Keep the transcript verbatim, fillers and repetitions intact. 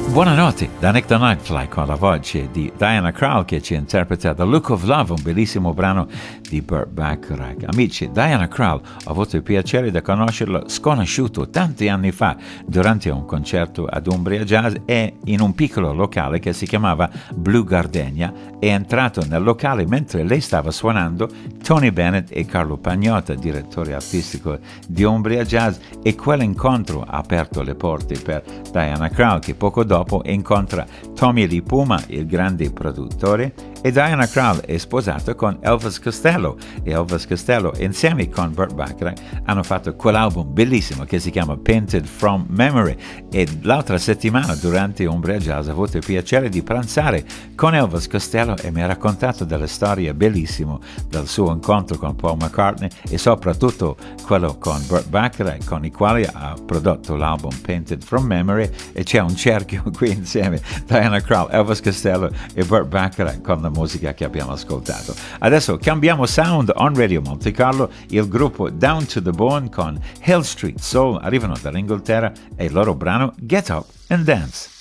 Buonanotte da Nick the Nightfly con la voce di Diana Krall che ci interpreta The Look of Love, un bellissimo brano di Burt Bacharach. Amici, Diana Krall, ho avuto il piacere di conoscerlo sconosciuto tanti anni fa durante un concerto ad Umbria Jazz e in un piccolo locale che si chiamava Blue Gardenia. È entrato nel locale mentre lei stava suonando Tony Bennett e Carlo Pagnotta, direttore artistico di Umbria Jazz, e quell'incontro ha aperto le porte per Diana Krall, che poco dopo incontra Tommy Lee Puma, il grande produttore, e Diana Krall è sposata con Elvis Costello e Elvis Costello insieme con Burt Bacharach hanno fatto quell'album bellissimo che si chiama Painted from Memory. E l'altra settimana durante Umbria Jazz ho avuto il piacere di pranzare con Elvis Costello e mi ha raccontato delle storie bellissime del suo incontro con Paul McCartney e soprattutto quello con Burt Bacharach, con i quali ha prodotto l'album Painted from Memory, e c'è un cerchio qui insieme, Diana Krall, Elvis Costello e Burt Bacharach con la musica che abbiamo ascoltato. Adesso cambiamo sound on Radio Monte Carlo, il gruppo Down to the Bone con Hill Street Soul arrivano dall'Inghilterra e il loro brano Get Up and Dance.